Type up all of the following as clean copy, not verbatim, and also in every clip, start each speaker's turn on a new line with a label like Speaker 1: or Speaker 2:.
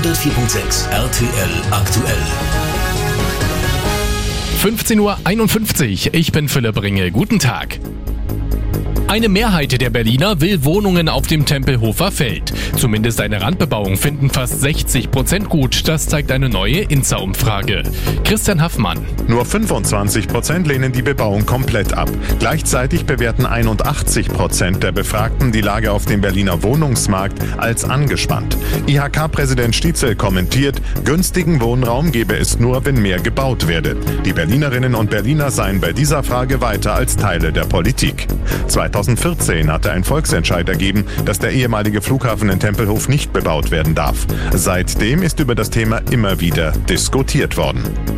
Speaker 1: 104.6 RTL aktuell.
Speaker 2: 15:51 Uhr, ich bin Philipp Ringe. Guten Tag. Eine Mehrheit der Berliner will Wohnungen auf dem Tempelhofer Feld. Zumindest eine Randbebauung finden fast 60% gut. Das zeigt eine neue INSA-Umfrage. Christian Haffmann.
Speaker 3: Nur 25% lehnen die Bebauung komplett ab. Gleichzeitig bewerten 81% der Befragten die Lage auf dem Berliner Wohnungsmarkt als angespannt. IHK-Präsident Stietzel kommentiert, günstigen Wohnraum gebe es nur, wenn mehr gebaut werde. Die Berlinerinnen und Berliner seien bei dieser Frage weiter als Teile der Politik. 2014 hatte ein Volksentscheid ergeben, dass der ehemalige Flughafen in Tempelhof nicht bebaut werden darf. Seitdem ist über das Thema immer wieder diskutiert worden.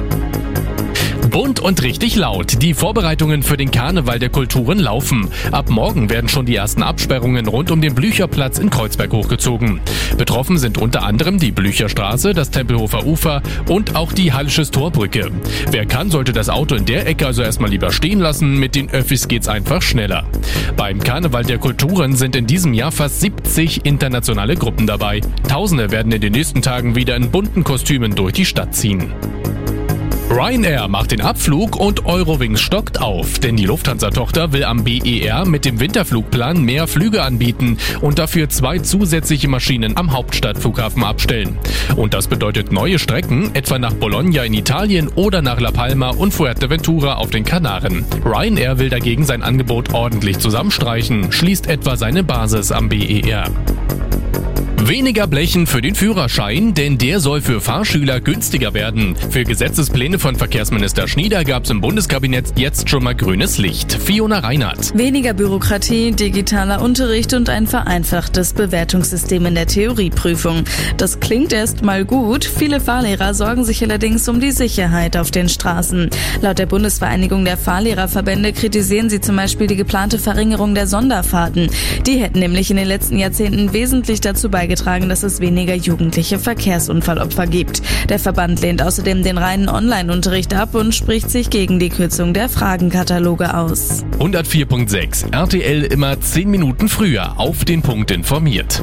Speaker 2: Bunt und richtig laut. Die Vorbereitungen für den Karneval der Kulturen laufen. Ab morgen werden schon die ersten Absperrungen rund um den Blücherplatz in Kreuzberg hochgezogen. Betroffen sind unter anderem die Blücherstraße, das Tempelhofer Ufer und auch die Hallisches Torbrücke. Wer kann, sollte das Auto in der Ecke also erstmal lieber stehen lassen. Mit den Öffis geht's einfach schneller. Beim Karneval der Kulturen sind in diesem Jahr fast 70 internationale Gruppen dabei. Tausende werden in den nächsten Tagen wieder in bunten Kostümen durch die Stadt ziehen. Ryanair macht den Abflug und Eurowings stockt auf, denn die Lufthansa-Tochter will am BER mit dem Winterflugplan mehr Flüge anbieten und dafür 2 zusätzliche Maschinen am Hauptstadtflughafen abstellen. Und das bedeutet neue Strecken, etwa nach Bologna in Italien oder nach La Palma und Fuerteventura auf den Kanaren. Ryanair will dagegen sein Angebot ordentlich zusammenstreichen, schließt etwa seine Basis am BER. Weniger Blechen für den Führerschein, denn der soll für Fahrschüler günstiger werden. Für Gesetzespläne von Verkehrsminister Schnieder gab es im Bundeskabinett jetzt schon mal grünes Licht. Fiona Reinhardt.
Speaker 4: Weniger Bürokratie, digitaler Unterricht und ein vereinfachtes Bewertungssystem in der Theorieprüfung. Das klingt erst mal gut. Viele Fahrlehrer sorgen sich allerdings um die Sicherheit auf den Straßen. Laut der Bundesvereinigung der Fahrlehrerverbände kritisieren sie zum Beispiel die geplante Verringerung der Sonderfahrten. Die hätten nämlich in den letzten Jahrzehnten wesentlich dazu beigetragen, dass es weniger jugendliche Verkehrsunfallopfer gibt. Der Verband lehnt außerdem den reinen Online-Unterricht ab und spricht sich gegen die Kürzung der Fragenkataloge aus.
Speaker 2: 104.6 RTL immer 10 Minuten früher auf den Punkt informiert.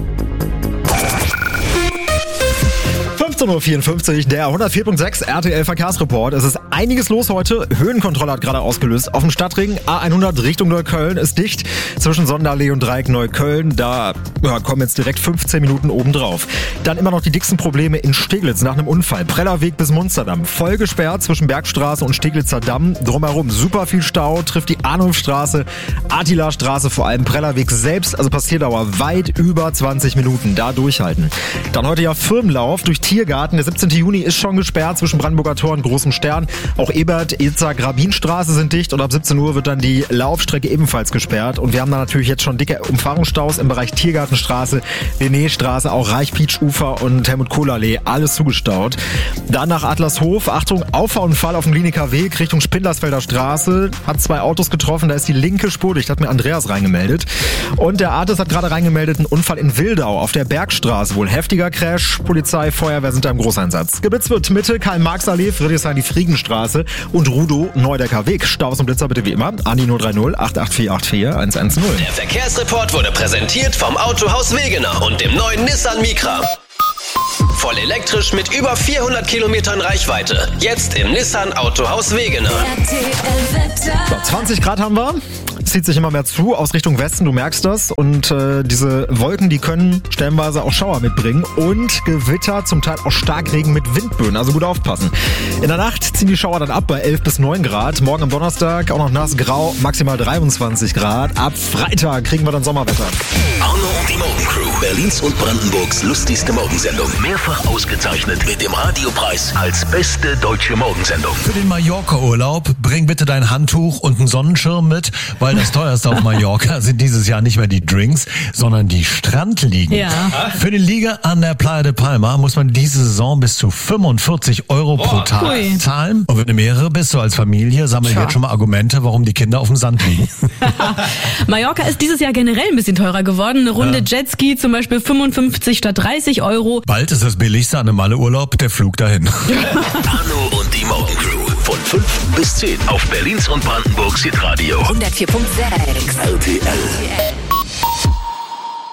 Speaker 5: 15:54 Uhr, der 104.6 RTL Verkehrsreport. Es ist einiges los heute. Höhenkontrolle hat gerade ausgelöst. Auf dem Stadtring A100 Richtung Neukölln ist dicht. Zwischen Sonderallee und Dreieck Neukölln, da kommen jetzt direkt 15 Minuten obendrauf. Dann immer noch die dicksten Probleme in Steglitz nach einem Unfall. Prellerweg bis Munsterdamm. Voll gesperrt zwischen Bergstraße und Steglitzer Damm. Drumherum super viel Stau, trifft die Arnulfstraße, Attilastraße, vor allem Prellerweg selbst. Also Passierdauer weit über 20 Minuten. Da durchhalten. Dann heute ja Firmenlauf durch Tiergarten. Der 17. Juni ist schon gesperrt zwischen Brandenburger Tor und Großem Stern. Auch Ebert-Ezag-Rabinstraße sind dicht und ab 17 Uhr wird dann die Laufstrecke ebenfalls gesperrt. Und wir haben da natürlich jetzt schon dicke Umfahrungsstaus im Bereich Tiergartenstraße, Linnéstraße, auch Reich-Pietsch-Ufer und Helmut-Kohl-Allee. Alles zugestaut. Dann nach Adlershof. Achtung, Auffahrunfall auf dem Kliniker Weg Richtung Spindlersfelder Straße. Hat 2 Autos getroffen. Da ist die linke Spur dicht. Hat mir Andreas reingemeldet. Und der Artis hat gerade reingemeldet einen Unfall in Wildau auf der Bergstraße. Wohl heftiger Crash. Polizei, Feuerwehr sind da im Großeinsatz. Geblitzt wird Mitte, Karl-Marx-Allee, Friedrichshain, die Friegenstraße und Rudow, Neudecker Weg. Staus und Blitzer bitte wie immer an die 030 88484 110.
Speaker 1: Der Verkehrsreport wurde präsentiert vom Autohaus Wegener und dem neuen Nissan Micra. Voll elektrisch mit über 400 Kilometern Reichweite. Jetzt im Nissan Autohaus Wegener.
Speaker 5: So, 20 Grad haben wir. Zieht sich immer mehr zu aus Richtung Westen, du merkst das. Und diese Wolken, die können stellenweise auch Schauer mitbringen. Und Gewitter, zum Teil auch Starkregen mit Windböen. Also gut aufpassen. In der Nacht ziehen die Schauer dann ab bei 11 bis 9 Grad. Morgen am Donnerstag auch noch nass, grau, maximal 23 Grad. Ab Freitag kriegen wir dann Sommerwetter.
Speaker 1: Arno und die Morgencrew. Berlins und Brandenburgs lustigste Morgensendung. Mehrfach ausgezeichnet mit dem Radiopreis als beste deutsche Morgensendung.
Speaker 6: Für den Mallorca-Urlaub bring bitte dein Handtuch und einen Sonnenschirm mit, weil das teuerste auf Mallorca sind dieses Jahr nicht mehr die Drinks, sondern die Strandliegen.
Speaker 4: Ja.
Speaker 6: Für den Liege an der Playa de Palma muss man diese Saison bis zu 45 € pro Tag zahlen. Und wenn du mehrere bist, du als Familie, sammeln jetzt schon mal Argumente, warum die Kinder auf dem Sand liegen.
Speaker 7: Mallorca ist dieses Jahr generell ein bisschen teurer geworden. Eine Runde Jetski zum Beispiel 55 statt 30 €.
Speaker 6: Bald ist das billigste an einem Malle-Urlaub der Flug dahin.
Speaker 1: Arno und die Morgencrew. Von 5 bis 10 auf Berlins und Brandenburgs Hitradio.
Speaker 8: 104.6
Speaker 1: RTL.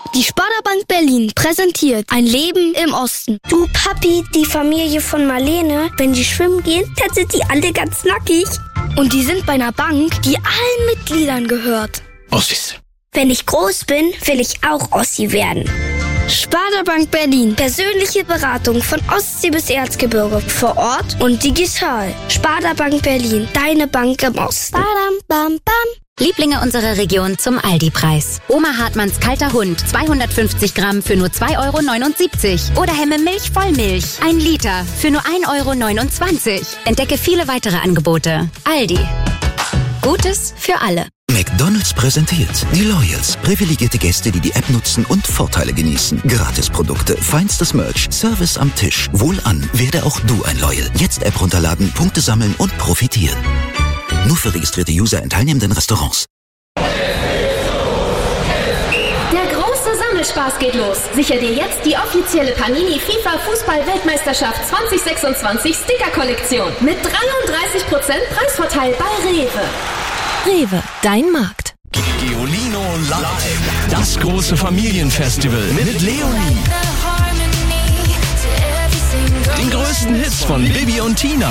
Speaker 8: Die Sparda-Bank Berlin präsentiert ein Leben im Osten.
Speaker 9: Du Papi, die Familie von Marlene, wenn die schwimmen gehen, dann sind die alle ganz nackig.
Speaker 8: Und die sind bei einer Bank, die allen Mitgliedern gehört.
Speaker 10: Ossis.
Speaker 9: Wenn ich groß bin, will ich auch Ossi werden.
Speaker 8: Sparda-Bank Berlin.
Speaker 9: Persönliche Beratung von Ostsee bis Erzgebirge. Vor Ort und digital. Sparda-Bank Berlin. Deine Bank im Osten.
Speaker 8: Badam, bam, bam.
Speaker 11: Lieblinge unserer Region zum Aldi-Preis. Oma Hartmanns kalter Hund, 250 Gramm für nur 2,79 € Oder Hemme Milch Vollmilch, 1 Liter für nur 1,29 €. Entdecke viele weitere Angebote. Aldi. Gutes für alle.
Speaker 12: McDonald's präsentiert die Loyals. Privilegierte Gäste, die die App nutzen und Vorteile genießen. Gratisprodukte, feinstes Merch, Service am Tisch. Wohlan, werde auch du ein Loyal. Jetzt App runterladen, Punkte sammeln und profitieren. Nur für registrierte User in teilnehmenden Restaurants.
Speaker 13: Der große Sammelspaß geht los. Sicher dir jetzt die offizielle Panini FIFA Fußball-Weltmeisterschaft 2026 Sticker-Kollektion. Mit 33% Preisvorteil bei Rewe.
Speaker 14: Rewe, dein Markt.
Speaker 15: Geolino Live. Das große Familienfestival mit Leonie. Den größten Hits von Bibi und Tina.